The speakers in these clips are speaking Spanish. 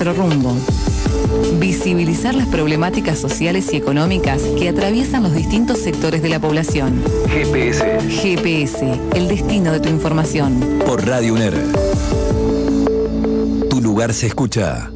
nuestro rumbo. Visibilizar las problemáticas sociales y económicas que atraviesan los distintos sectores de la población. GPS. GPS, el destino de tu información. Por Radio UNER. Tu lugar se escucha.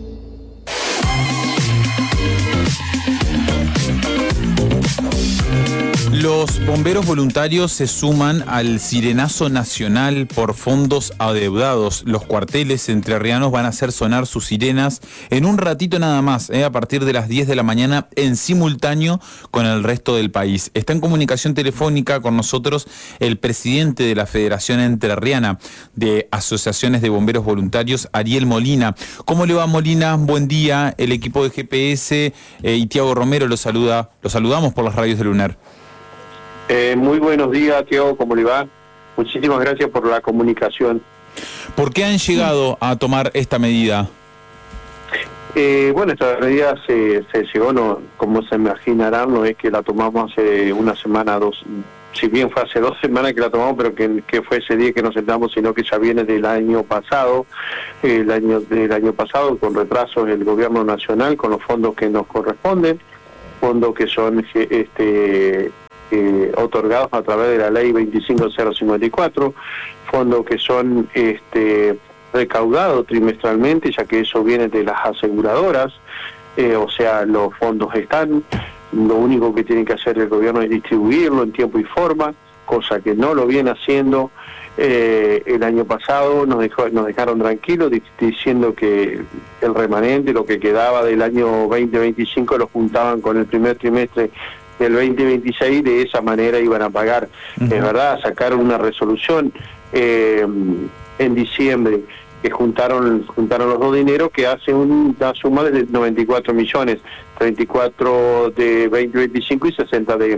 Los bomberos voluntarios se suman al sirenazo nacional por fondos adeudados. Los cuarteles entrerrianos van a hacer sonar sus sirenas en un ratito nada más, a partir de las 10 de la mañana, en simultáneo con el resto del país. Está en comunicación telefónica con nosotros el presidente de la Federación Entrerriana de Asociaciones de Bomberos Voluntarios, Ariel Molina. ¿Cómo le va, Molina? Buen día. El equipo de GPS y Tiago Romero los saludamos por las radios de UNER. Muy buenos días, Tiago, ¿cómo le va? Muchísimas gracias por la comunicación. ¿Por qué han llegado a tomar esta medida? Bueno, esta medida se llegó, no, como se imaginarán, no es que la tomamos hace una semana, dos, si bien fue hace 2 semanas que la tomamos, pero que fue ese día que nos sentamos, sino que ya viene del año pasado, del año pasado, con retrasos del gobierno nacional, con los fondos que nos corresponden, fondos que son otorgados a través de la ley 25054, fondos que son recaudados trimestralmente, ya que eso viene de las aseguradoras, o sea, los fondos están, lo único que tiene que hacer el gobierno es distribuirlo en tiempo y forma, cosa que no lo viene haciendo. El año pasado nos dejaron tranquilos diciendo que el remanente, lo que quedaba del año 2025, lo juntaban con el primer trimestre del 2026, de esa manera iban a pagar. Es verdad, sacaron una resolución en diciembre que juntaron los dos dineros, que hace una suma de 94 millones, 34 de 2025 y 60 de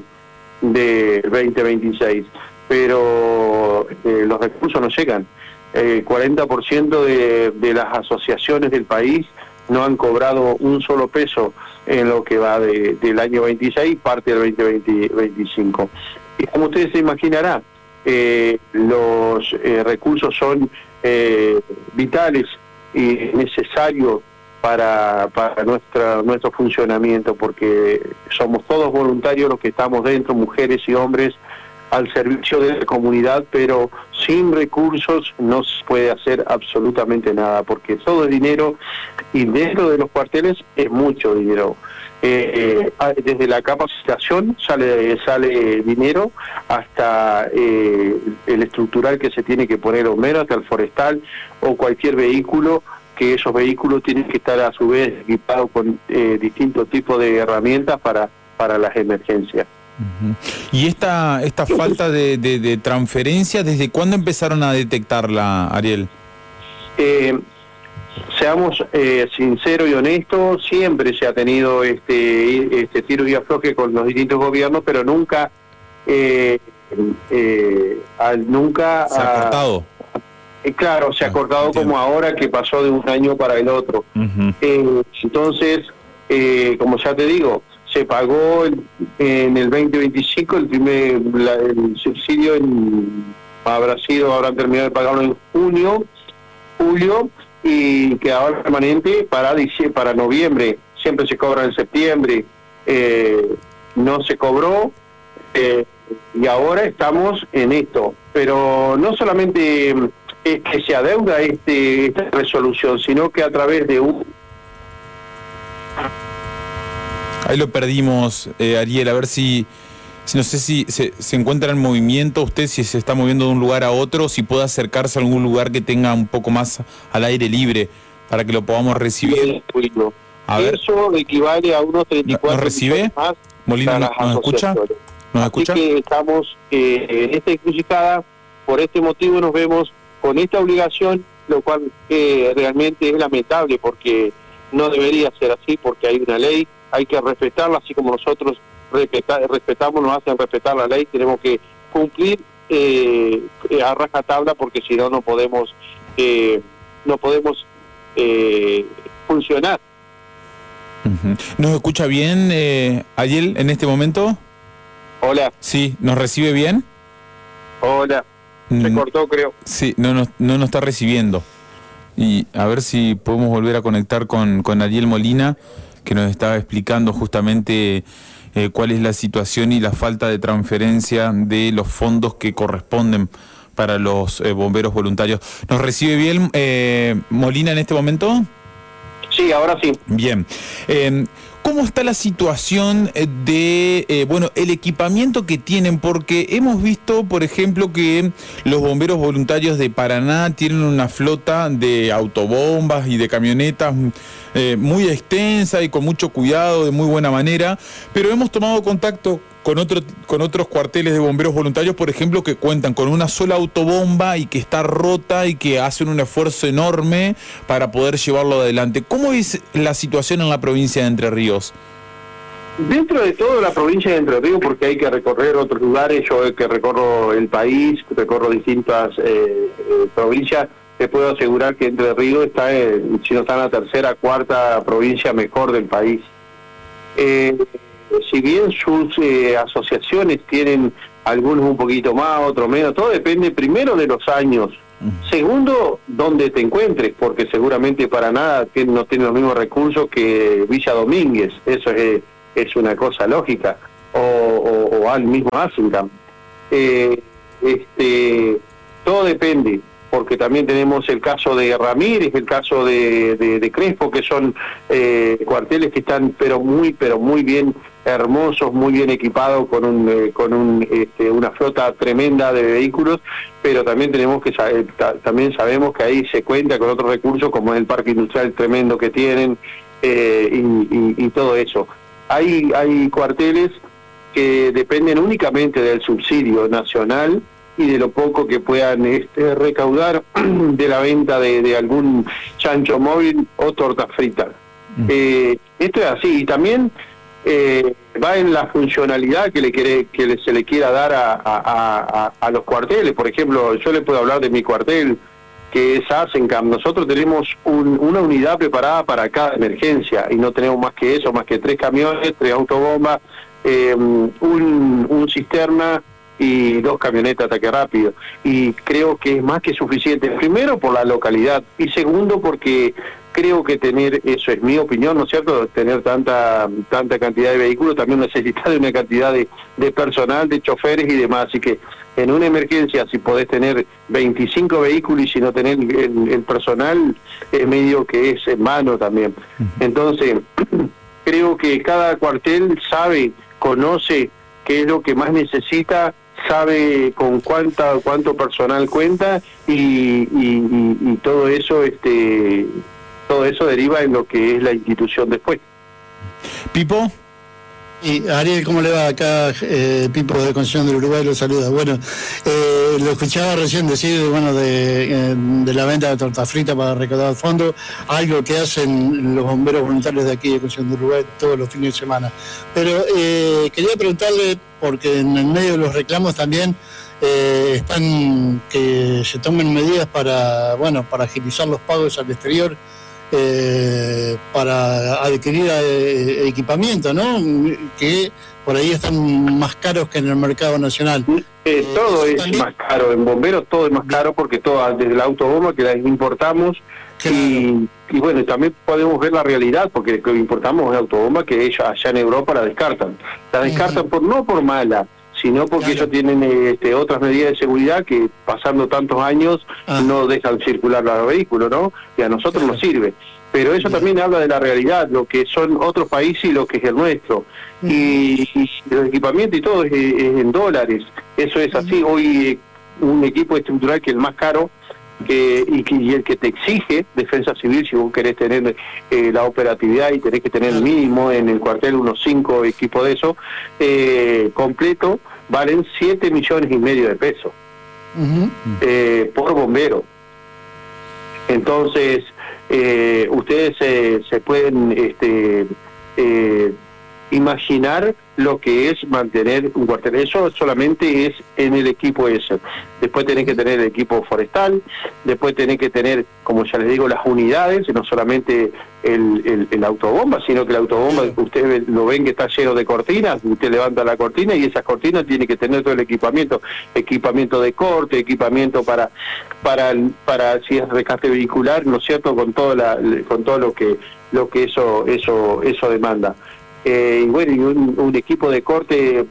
2026. Pero los recursos no llegan. 40% de las asociaciones del país no han cobrado un solo peso en lo que va del año 26, parte del 2025. Y como ustedes se imaginarán, los recursos son vitales y necesarios para nuestro funcionamiento, porque somos todos voluntarios los que estamos dentro, mujeres y hombres, al servicio de la comunidad, pero sin recursos no se puede hacer absolutamente nada, porque todo es dinero, y dentro de los cuarteles es mucho dinero. Desde la capacitación sale dinero hasta el estructural que se tiene que poner, o menos hasta el forestal o cualquier vehículo, que esos vehículos tienen que estar a su vez equipados con distintos tipos de herramientas para las emergencias. Y esta falta de transferencia, ¿desde cuándo empezaron a detectarla, Ariel? Seamos sinceros y honestos, siempre se ha tenido este tiro y afloje con los distintos gobiernos, pero nunca se ha cortado. Claro, se ha cortado como ahora, que pasó de un año para el otro. Entonces, como ya te digo, se pagó en el 2025 el subsidio, habrán terminado de pagarlo en julio, y quedaba permanente para noviembre. Siempre se cobra en septiembre, no se cobró, y ahora estamos en esto. Pero no solamente es que se adeuda esta resolución, sino que a través de Ahí lo perdimos, Ariel, a ver si no sé si se encuentra en movimiento usted, si se está moviendo de un lugar a otro, si puede acercarse a algún lugar que tenga un poco más al aire libre para que lo podamos recibir. A ver. Eso equivale a unos 34 ¿Nos recibe? Más. Molina, ¿nos escucha? ¿Nos escucha? Así que estamos en esta encrucijada. Por este motivo nos vemos con esta obligación, lo cual realmente es lamentable, porque no debería ser así, porque hay una ley, hay que respetarla, así como nosotros respetamos, nos hacen respetar la ley, tenemos que cumplir a rajatabla, porque si no, no podemos funcionar. ¿Nos escucha bien, Ariel, en este momento? Hola. Sí, ¿nos recibe bien? Hola. Se cortó, creo. Sí, no nos está recibiendo. Y a ver si podemos volver a conectar con Ariel Molina, que nos estaba explicando justamente cuál es la situación y la falta de transferencia de los fondos que corresponden para los bomberos voluntarios. ¿Nos recibe bien Molina en este momento? Sí, ahora sí. Bien. ¿Cómo está la situación de, el equipamiento que tienen? Porque hemos visto, por ejemplo, que los bomberos voluntarios de Paraná tienen una flota de autobombas y de camionetas muy extensa y con mucho cuidado, de muy buena manera, pero hemos tomado contacto con otros cuarteles de bomberos voluntarios, por ejemplo, que cuentan con una sola autobomba y que está rota y que hacen un esfuerzo enorme para poder llevarlo adelante. ¿Cómo es la situación en la provincia de Entre Ríos? Dentro de todo la provincia de Entre Ríos, porque hay que recorrer otros lugares, yo que recorro el país, recorro distintas provincias, te puedo asegurar que Entre Ríos está, si no está en la tercera, cuarta provincia mejor del país. Si bien sus asociaciones tienen algunos un poquito más, otros menos, todo depende primero de los años, segundo, donde te encuentres, porque seguramente Paraná no tiene los mismos recursos que Villa Domínguez, eso es una cosa lógica, o al mismo Asunción. Todo depende, porque también tenemos el caso de Ramírez, el caso de Crespo, que son cuarteles que están pero muy bien hermosos, muy bien equipados, con una flota tremenda de vehículos, pero también tenemos que también sabemos que ahí se cuenta con otros recursos, como es el parque industrial tremendo que tienen, y todo eso. Hay cuarteles que dependen únicamente del subsidio nacional y de lo poco que puedan recaudar de la venta de algún chancho móvil o torta frita. Esto es así, y también va en la funcionalidad que se le quiera dar a los cuarteles. Por ejemplo, yo le puedo hablar de mi cuartel, que es Asencam. Nosotros tenemos una unidad preparada para cada emergencia, y no tenemos más que eso, más que 3 camiones, 3 autobombas, un cisterna y 2 camionetas de ataque rápido, y creo que es más que suficiente, primero por la localidad, y segundo porque creo que tener, eso es mi opinión, ¿no es cierto?, tener tanta cantidad de vehículos también necesita de una cantidad de personal, de choferes y demás, así que en una emergencia, si podés tener 25 vehículos y si no tenés el personal, es medio que es en mano también. Entonces, creo que cada cuartel conoce qué es lo que más necesita, sabe con cuánto personal cuenta, y todo eso deriva en lo que es la institución después. Pipo. Y Ariel, ¿cómo le va? Acá Pipo de Concepción del Uruguay lo saluda. Bueno, lo escuchaba recién decir, de la venta de torta frita para recaudar fondos, algo que hacen los bomberos voluntarios de aquí de Concepción del Uruguay todos los fines de semana. Pero quería preguntarle, porque en el medio de los reclamos también están que se tomen medidas para agilizar los pagos al exterior, para adquirir equipamiento, ¿no?, que por ahí están más caros que en el mercado nacional. Todo es ¿también? más caro, en bomberos todo es más caro, porque todo, desde la autobomba que las importamos, Claro. y bueno, también podemos ver la realidad, porque lo que importamos es autobomba que ellos allá en Europa la descartan. La descartan no por mala, sino porque ellos tienen otras medidas de seguridad que, pasando tantos años, no dejan circular los vehículos, ¿no? Y a nosotros nos sirve. Pero eso también habla de la realidad, lo que son otros países y lo que es el nuestro. Y el equipamiento y todo es en dólares. Eso es así. Hoy un equipo estructural que es el más caro, y el que te exige Defensa Civil, si vos querés tener la operatividad, y tenés que tener mínimo en el cuartel unos 5 equipos de eso, completo, valen 7,5 millones de pesos por bombero. Entonces, ustedes se pueden imaginar lo que es mantener un cuartel. Eso solamente es en el equipo ese. Después tenés que tener el equipo forestal, después tenés que tener, como ya les digo, las unidades, no solamente el autobomba, sino que el autobomba, ustedes lo ven que está lleno de cortinas, usted levanta la cortina y esas cortinas tiene que tener todo el equipamiento de corte, equipamiento para si es rescate vehicular, ¿no es cierto?, con todo lo que eso demanda. Y bueno, y un equipo de corte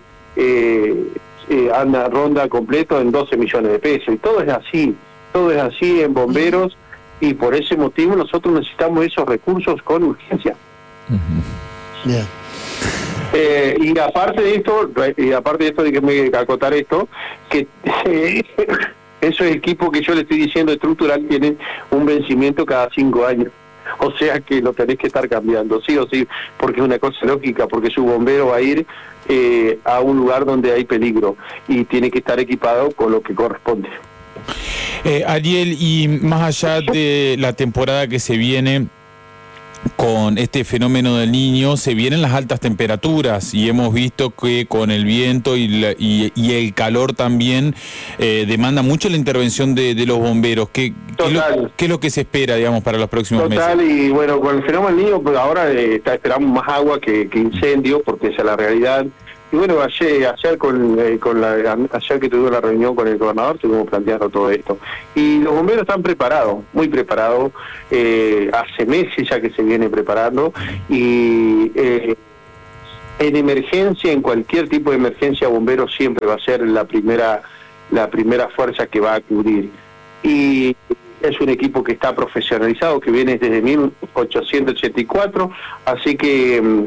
ronda completo en 12 millones de pesos, y todo es así en bomberos, y por ese motivo nosotros necesitamos esos recursos con urgencia. Bien. Y aparte de esto, déjenme acotar esto, que esos equipos que yo le estoy diciendo estructural tienen un vencimiento cada 5 años. O sea que lo tenés que estar cambiando, sí o sí, porque es una cosa lógica, porque su bombero va a ir a un lugar donde hay peligro y tiene que estar equipado con lo que corresponde. Ariel, y más allá de la temporada que se viene con este fenómeno del Niño, se vienen las altas temperaturas y hemos visto que con el viento y el calor también demanda mucho la intervención de los bomberos. ¿Qué es lo que se espera, digamos, para los próximos meses? Y bueno, con el fenómeno del Niño, pues ahora esperamos más agua que incendio, porque esa es la realidad. Y bueno, ayer que tuve la reunión con el gobernador, estuvimos planteando todo esto. Y los bomberos están preparados, muy preparados, hace meses ya que se viene preparando, y en emergencia, en cualquier tipo de emergencia, bomberos siempre va a ser la primera fuerza que va a cubrir. Y es un equipo que está profesionalizado, que viene desde 1884, así que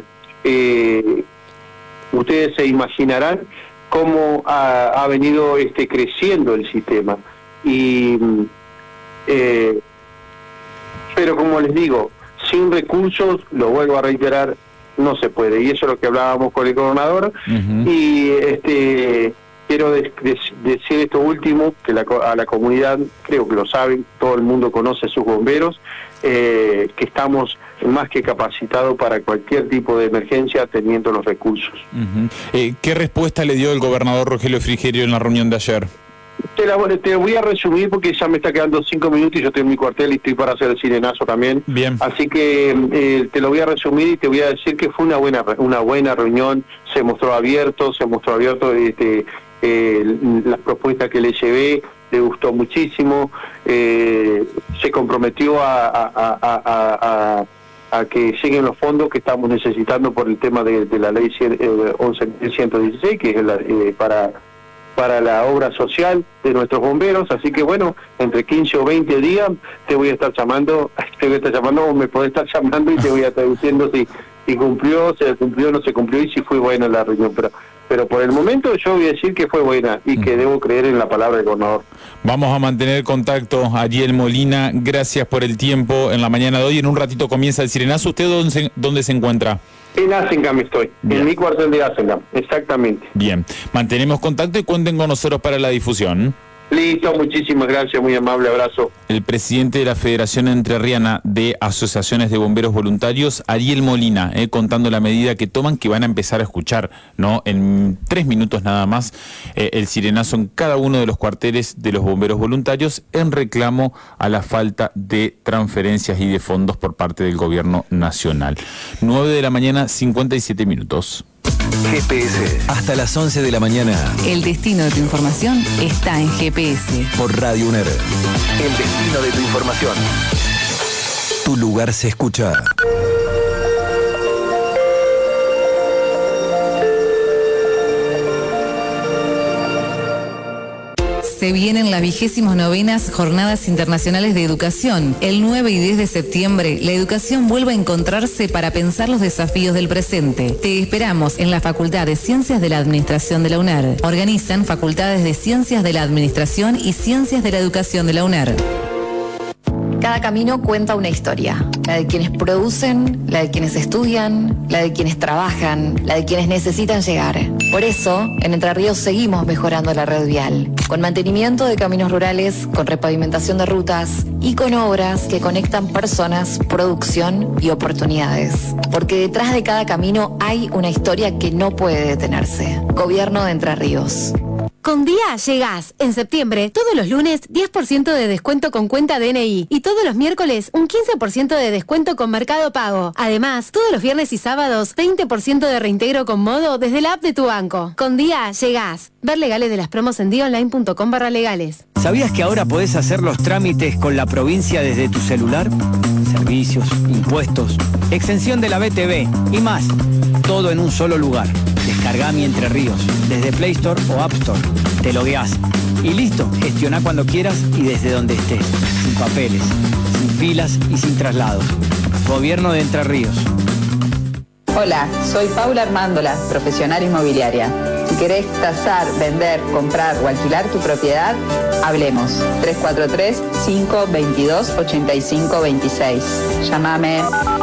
ustedes se imaginarán cómo ha venido creciendo el sistema. Pero como les digo, sin recursos, lo vuelvo a reiterar, no se puede. Y eso es lo que hablábamos con el gobernador. Y quiero decir esto último, que a la comunidad, creo que lo saben, todo el mundo conoce sus bomberos, que estamos más que capacitados para cualquier tipo de emergencia teniendo los recursos. ¿Qué respuesta le dio el gobernador Rogelio Frigerio en la reunión de ayer? Te voy a resumir porque ya me está quedando 5 minutos y yo estoy en mi cuartel y estoy para hacer el sirenazo también. Bien. Así que te lo voy a resumir y te voy a decir que fue una buena reunión, se mostró abierto las propuestas que le llevé, le gustó muchísimo, se comprometió a que lleguen los fondos que estamos necesitando por el tema de la ley 11.116, que es para la obra social de nuestros bomberos. Así que bueno, entre 15 o 20 días te voy a estar llamando o me podés estar llamando y te voy a estar diciendo si cumplió, se cumplió, no se cumplió y si fue buena la reunión. Pero por el momento yo voy a decir que fue buena y que debo creer en la palabra del gobernador. Vamos a mantener contacto. Ariel Molina, gracias por el tiempo en la mañana de hoy. En un ratito comienza el sirenazo. ¿Usted dónde se encuentra? En Asengam estoy, Bien. En mi cuartel de Asengam, exactamente. Bien, mantenemos contacto y cuenten con nosotros para la difusión. Listo, muchísimas gracias, muy amable, abrazo. El presidente de la Federación Entrerriana de Asociaciones de Bomberos Voluntarios, Ariel Molina, contando la medida que toman, que van a empezar a escuchar, ¿no? En 3 minutos nada más, el sirenazo en cada uno de los cuarteles de los bomberos voluntarios en reclamo a la falta de transferencias y de fondos por parte del gobierno nacional. 9 de la mañana, 57 minutos. GPS, hasta las 11 de la mañana. El destino de tu información está en GPS. Por Radio UNER. El destino de tu información. Tu lugar se escucha. Se vienen las 29ª Jornadas Internacionales de Educación. El 9 y 10 de septiembre, la educación vuelve a encontrarse para pensar los desafíos del presente. Te esperamos en la Facultad de Ciencias de la Administración de la UNER. Organizan Facultades de Ciencias de la Administración y Ciencias de la Educación de la UNER. Cada camino cuenta una historia, la de quienes producen, la de quienes estudian, la de quienes trabajan, la de quienes necesitan llegar. Por eso, en Entre Ríos seguimos mejorando la red vial, con mantenimiento de caminos rurales, con repavimentación de rutas y con obras que conectan personas, producción y oportunidades. Porque detrás de cada camino hay una historia que no puede detenerse. Gobierno de Entre Ríos. Con Día llegás. En septiembre, todos los lunes, 10% de descuento con cuenta DNI. Y todos los miércoles, un 15% de descuento con Mercado Pago. Además, todos los viernes y sábados, 20% de reintegro con Modo desde la app de tu banco. Con Día llegás. Ver legales de las promos en diaonline.com/legales. ¿Sabías que ahora podés hacer los trámites con la provincia desde tu celular? Servicios, impuestos, exención de la BTV y más. Todo en un solo lugar. Descargá Mi Entre Ríos desde Play Store o App Store. Te logueás y listo. Gestioná cuando quieras y desde donde estés. Sin papeles, sin filas y sin traslados. Gobierno de Entre Ríos. Hola, soy Paula Armándola, profesional inmobiliaria. Si querés tasar, vender, comprar o alquilar tu propiedad, hablemos. 343-522-8526. Llámame.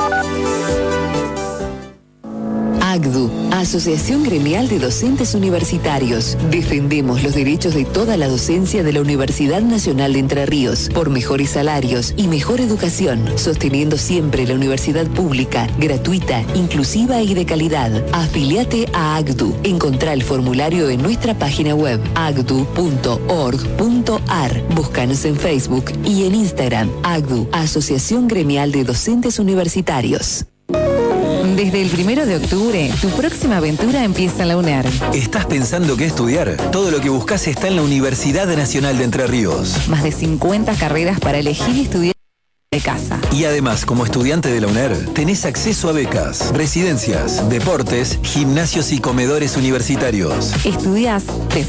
AGDU, Asociación Gremial de Docentes Universitarios. Defendemos los derechos de toda la docencia de la Universidad Nacional de Entre Ríos por mejores salarios y mejor educación, sosteniendo siempre la universidad pública, gratuita, inclusiva y de calidad. Afiliate a AGDU. Encontrá el formulario en nuestra página web agdu.org.ar. Búscanos en Facebook y en Instagram. AGDU, Asociación Gremial de Docentes Universitarios. Desde el 1 de octubre, tu próxima aventura empieza en la UNER. ¿Estás pensando qué estudiar? Todo lo que buscas está en la Universidad Nacional de Entre Ríos. Más de 50 carreras para elegir y estudiar de casa. Y además, como estudiante de la UNER, tenés acceso a becas, residencias, deportes, gimnasios y comedores universitarios. Estudiás, te